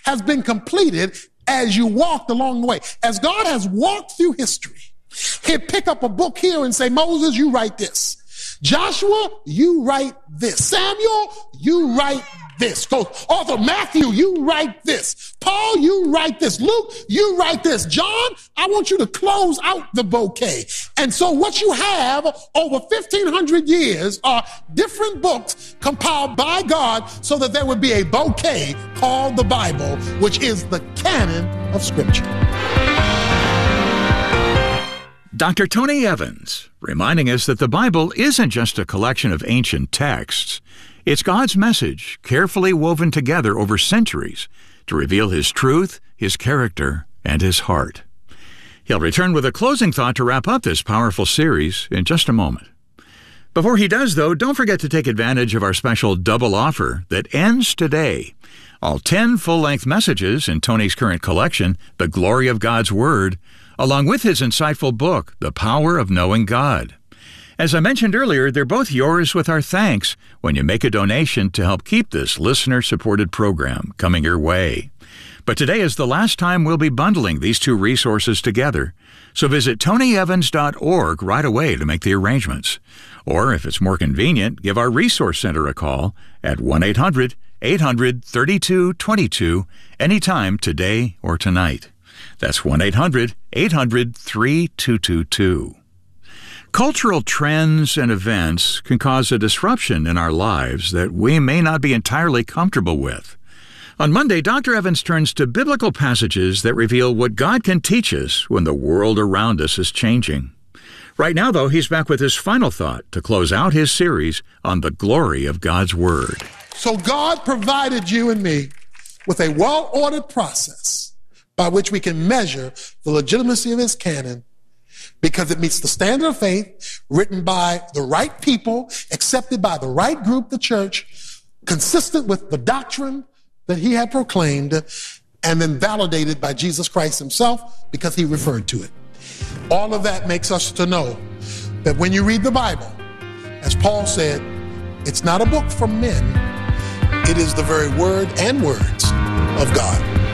has been completed as you walked along the way. As God has walked through history, he'd pick up a book here and say, Moses, you write this. Joshua, you write this. Samuel, you write this. Author Matthew, you write this. Paul, you write this. Luke, you write this. John, I want you to close out the bouquet. And so what you have over 1,500 years are different books compiled by God so that there would be a bouquet called the Bible, which is the canon of Scripture. Dr. Tony Evans, reminding us that the Bible isn't just a collection of ancient texts. It's God's message, carefully woven together over centuries to reveal His truth, His character, and His heart. He'll return with a closing thought to wrap up this powerful series in just a moment. Before he does, though, don't forget to take advantage of our special double offer that ends today. All 10 full-length messages in Tony's current collection, The Glory of God's Word, along with his insightful book, The Power of Knowing God. As I mentioned earlier, they're both yours with our thanks when you make a donation to help keep this listener-supported program coming your way. But today is the last time we'll be bundling these two resources together, so visit tonyevans.org right away to make the arrangements. Or, if it's more convenient, give our Resource Center a call at 1-800-800-3222 anytime today or tonight. That's 1-800-800-3222. Cultural trends and events can cause a disruption in our lives that we may not be entirely comfortable with. On Monday, Dr. Evans turns to biblical passages that reveal what God can teach us when the world around us is changing. Right now, though, he's back with his final thought to close out his series on the glory of God's Word. So God provided you and me with a well-ordered process by which we can measure the legitimacy of His canon, because it meets the standard of faith, written by the right people, accepted by the right group, the church, consistent with the doctrine that He had proclaimed, and then validated by Jesus Christ Himself because He referred to it. All of that makes us to know that when you read the Bible, as Paul said, it's not a book from men, it is the very word and words of God.